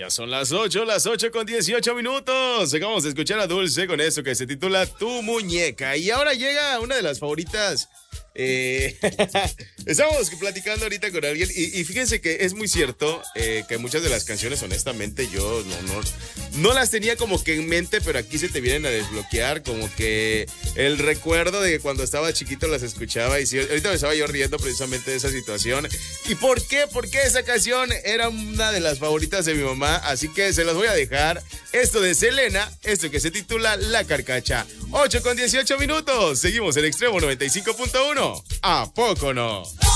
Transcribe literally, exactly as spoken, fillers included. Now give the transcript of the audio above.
Ya son las ocho, las ocho con dieciocho minutos. Acabamos de escuchar a Dulce con eso que se titula Tu Muñeca. Y ahora llega una de las favoritas. Eh, estamos platicando ahorita con alguien y, y fíjense que es muy cierto eh, que muchas de las canciones, honestamente, yo no, no, no las tenía como que en mente, pero aquí se te vienen a desbloquear como que el recuerdo de que cuando estaba chiquito las escuchaba y sí, ahorita me estaba yo riendo precisamente de esa situación. ¿Y por qué? Porque esa canción era una de las favoritas de mi mamá, así que se las voy a dejar. Esto de Selena, esto que se titula La Carcacha. ocho con dieciocho minutos, seguimos en Extremo noventa y cinco punto uno. ¿A poco no?